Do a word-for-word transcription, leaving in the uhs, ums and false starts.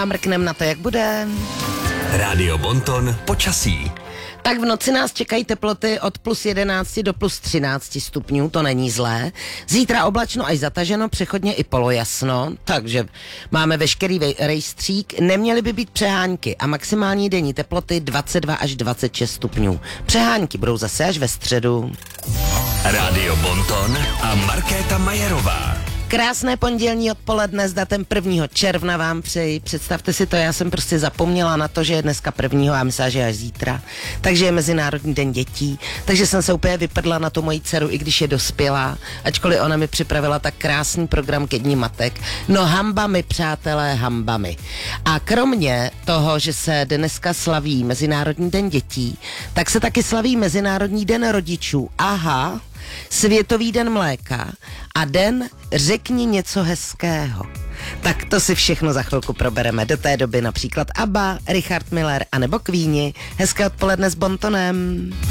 A mrknem na to, jak bude. Rádio Bonton počasí. Tak v noci nás čekají teploty od plus jedenácti do plus třinácti stupňů, to není zlé. Zítra oblačno až zataženo, přechodně i polojasno, takže máme veškerý rejstřík. Neměly by být přehánky a maximální denní teploty dvacet dva až dvacet šest stupňů. Přehánky budou zase až ve středu. Rádio Bonton a Markéta Majerová. Krásné pondělní odpoledne s datem prvního června vám přeji. Představte si to, já jsem prostě zapomněla na to, že je dneska prvního a myslela, že je až zítra. Takže je Mezinárodní den dětí. Takže jsem se úplně vyprdla na tu moji dceru, i když je dospělá, ačkoliv ona mi připravila tak krásný program ke dní matek. No hamba mi, přátelé, hamba mi. A kromě toho, že se dneska slaví Mezinárodní den dětí, tak se taky slaví Mezinárodní den rodičů. Aha, Světový den mléka a den Řekni něco hezkého. Tak to si všechno za chvilku probereme. Do té doby například ABBA, Richard Miller a nebo Queeni. Hezké odpoledne s Bontonem.